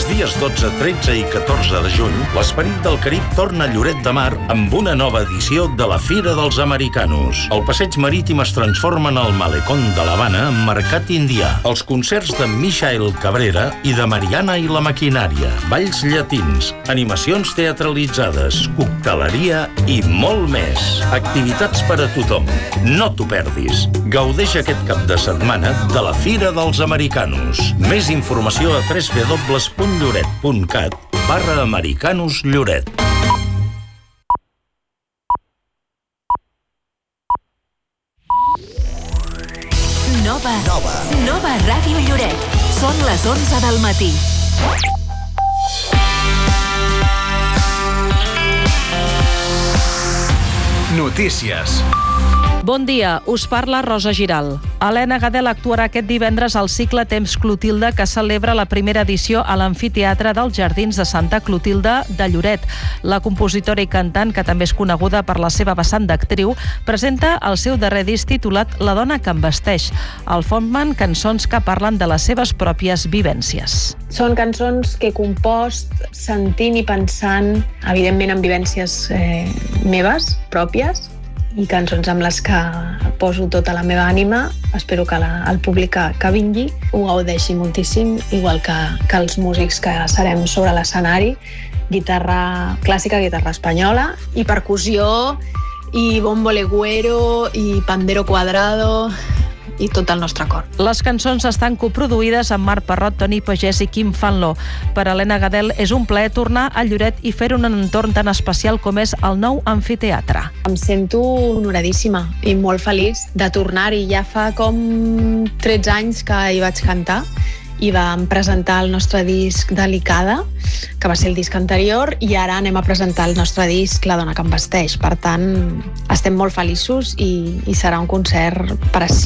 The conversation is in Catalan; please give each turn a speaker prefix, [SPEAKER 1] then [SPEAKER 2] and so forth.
[SPEAKER 1] Els dies 12, 13 i 14 de juny, l'Esperit del Carib torna a Lloret de Mar amb una nova edició de la Fira dels Americanos. El passeig marítim es transforma en el malecón de l'Havana amb mercat indià. Els concerts de Michael Cabrera i de Mariana i la Maquinària, balls llatins, animacions teatralitzades, cocteleria i molt més. Activitats per a tothom. No t'ho perdis. Gaudeix aquest cap de setmana de la Fira dels Americanos. Més informació a www.lloret.cat/americanos-lloret.
[SPEAKER 2] Nova Ràdio Lloret. Són les 11 del matí.
[SPEAKER 3] Notícies.
[SPEAKER 4] Bon dia, us parla Rosa Giral. Helena Gadel actuarà aquest divendres al cicle Temps Clotilde, que celebra la primera edició a l'Amfiteatre dels Jardins de Santa Clotilde de Lloret. La compositora i cantant, que també és coneguda per la seva vessant d'actriu, presenta el seu darrer disc titulat La dona que em vesteix. Al frontman, cançons que parlen de les seves pròpies vivències.
[SPEAKER 5] Són cançons que he compost sentint i pensant, evidentment, en vivències meves, pròpies, i cançons amb les que poso tota la meva ànima. Espero que el públic que vingui ho gaudeixi moltíssim, igual que els músics que serem sobre l'escenari. Guitarra clàssica, guitarra espanyola, i percussió, i bombo legüero, i pandero cuadrado, i tot el nostre cor.
[SPEAKER 4] Les cançons estan coproduïdes amb Marc Parrot, Toni Pagès i Quim Fanló. Per Helena Gadel és un plaer tornar a Lloret i fer-ho en un entorn tan especial com és el nou amfiteatre.
[SPEAKER 5] Em sento honoradíssima i molt feliç de tornar-hi. Ja fa com 13 anys que hi vaig cantar i vam presentar el nostre disc Delicada, que va ser el disc anterior, i ara anem a presentar el nostre disc La dona que em vesteix. Per tant, estem molt feliços i serà un concert preciós.